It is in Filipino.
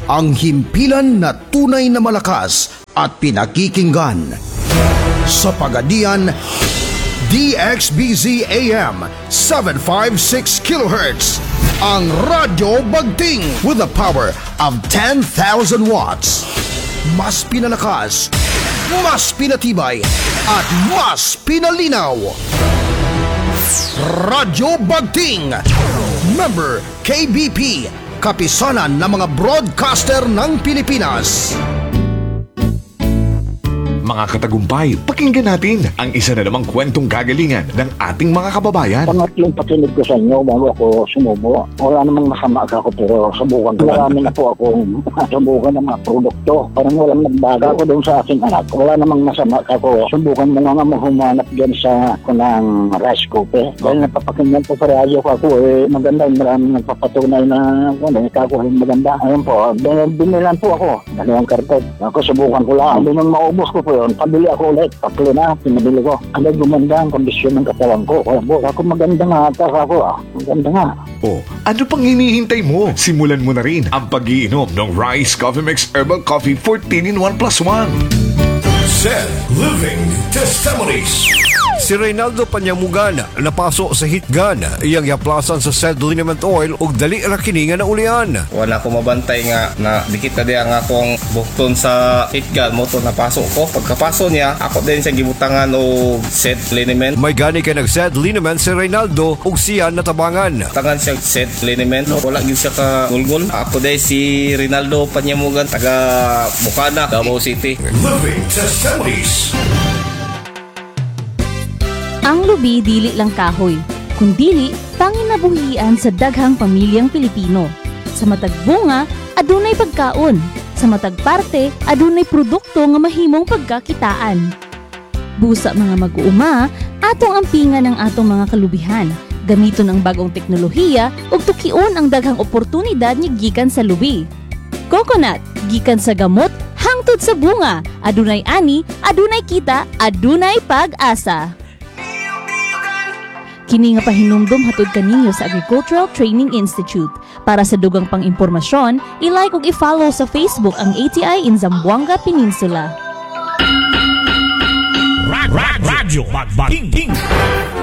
ang himpilan na tunay na malakas at pinakikinggan. Sa Pagadian, DXBZ AM 756 kHz, ang Radyo Bagting with a power of 10,000 watts. Mas pinalakas, mas pinatibay, at mas pinalinaw. Radyo Bagting, member KBP, kapisanan ng mga broadcaster ng Pilipinas. Mga katagumpay, pakinggan natin ang isa na namang kwentong kagalingan ng ating mga kababayan. Pangatlong pakinig ko sa inyo bago ako sumubo. Wala namang masama ako pero subukan ko. Marami na po akong subukan ng mga produkto. Parang walang nagbaga ako doon sa aking anak. Wala namang masama ako. Subukan mo nga humanap dyan sa ng rice cooker. Dahil napapakinggan po sa radyo ko ako maganda. Maraming nagpapatunay na ikakuhin maganda. Ayun po, binilan po ako. Dalawang karton. Ako subukan ko lang. Hindi nang maubos ko po yun. Pabili ako ulit. Tatlo na, pinabili ko. Ano gumanda ang kondisyon ng katawan ko. Kaya po, ako maganda nga ata ako. Maganda nga. O, ano pang hinihintay mo? Simulan mo na rin ang pag-iinom ng Rice Coffee Mix Herbal Coffee 14-in-1+1. Zed Living Testimonies. Si Reynaldo Panyamugan napaso sa hitgan iyang yaplasan sa Zed Liniment Oil ug dali ra kini nga naulian. Wala ko mabantay nga na dikit na diya nga akong bukton sa hitgan mo to napasok ko. Pagkapaso niya, ako din siya gibutangan og Zed Liniment. May gani kay nag Zed Liniment si Reynaldo ug siya natabangan. Tangan siya Zed Liniment. Wala gid siya ka gulgol. Ako din si Reynaldo Panyamugan taga Bukana, Davao City. Living Testimonies. Ang lubi dili lang kahoy, kundili panginabuhian sa daghang pamilyang Pilipino. Sa matag bunga, adunay pagkaon. Sa matag parte, adunay produkto nga mahimong pagkakitaan. Busa mga mag-uuma, atong ampingan ang atong mga kalubihan. Gamiton ang bagong teknolohiya ug tukion ang daghang oportunidad nga gikan sa lubi. Coconut, gikan sa gamot hangtod sa bunga. Adunay ani, adunay kita, adunay pag-asa. Kini nga pahinumdom hatod kaninyo sa Agricultural Training Institute. Para sa dugang pang-impormasyon, i-like ug i-follow sa Facebook ang ATI in Zamboanga Peninsula. Radyo Bagting.